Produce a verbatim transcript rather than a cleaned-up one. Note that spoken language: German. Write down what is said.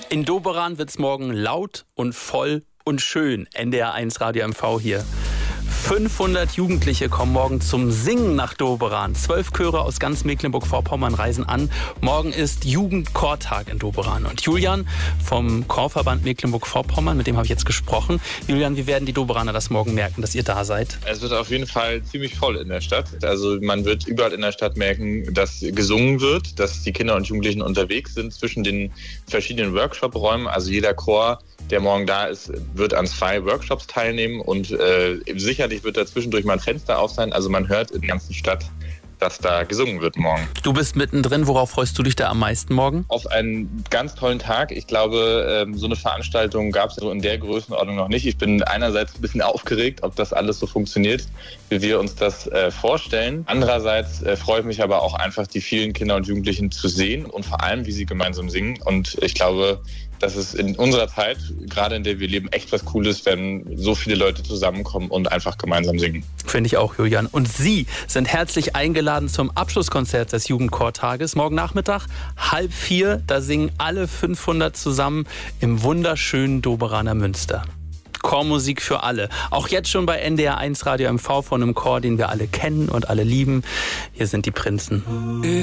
In Doberan wird's morgen laut und voll und schön. N D R eins Radio M V hier. fünfhundert Jugendliche kommen morgen zum Singen nach Doberan. Zwölf Chöre aus ganz Mecklenburg-Vorpommern reisen an. Morgen ist Jugendchortag in Doberan. Und Julian vom Chorverband Mecklenburg-Vorpommern, mit dem habe ich jetzt gesprochen. Julian, wie werden die Doberaner das morgen merken, dass ihr da seid? Es wird auf jeden Fall ziemlich voll in der Stadt. Also man wird überall in der Stadt merken, dass gesungen wird, dass die Kinder und Jugendlichen unterwegs sind zwischen den verschiedenen Workshop-Räumen. Also jeder Chor, der morgen da ist, wird an zwei Workshops teilnehmen und äh, sicherlich wird da zwischendurch mal ein Fenster auf sein. Also man hört in der ganzen Stadt, dass da gesungen wird morgen. Du bist mittendrin. Worauf freust du dich da am meisten morgen? Auf einen ganz tollen Tag. Ich glaube, so eine Veranstaltung gab es so in der Größenordnung noch nicht. Ich bin einerseits ein bisschen aufgeregt, ob das alles so funktioniert, wie wir uns das äh, vorstellen. Andererseits äh, freue ich mich aber auch einfach, die vielen Kinder und Jugendlichen zu sehen und vor allem, wie sie gemeinsam singen. Und ich glaube, dass es in unserer Zeit, gerade in der wir leben, echt was Cooles, wenn so viele Leute zusammenkommen und einfach gemeinsam singen. Finde ich auch, Julian. Und Sie sind herzlich eingeladen zum Abschlusskonzert des Jugendchortages. Morgen Nachmittag, halb vier, da singen alle fünfhundert zusammen im wunderschönen Doberaner Münster. Chormusik für alle. Auch jetzt schon bei N D R eins Radio M V von einem Chor, den wir alle kennen und alle lieben. Hier sind die Prinzen.